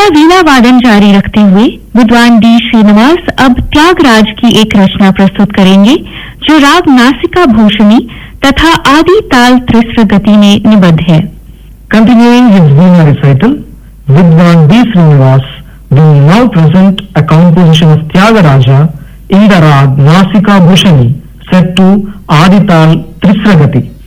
वीणा वादन जारी रखते हुए विद्वान डी श्रीनिवास अब त्यागराज की एक रचना प्रस्तुत करेंगे जो राग नासिका भूषणी तथा आदि ताल त्रिस्र गति में निबद्ध है। Continuing his Veena recital, Vidwan D. Srinivas will now present a composition of Tyagaraja in the rag Nasika Bhushani set to Adital Trisragati.